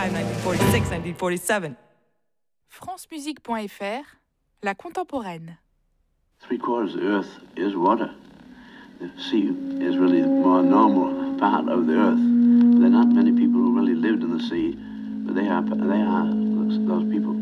1945, 1946, 1947. francemusique.fr, la contemporaine. 3/4 of the earth is water. The sea is really the more normal part of the earth. There are not many people who really lived in the sea, but they are those people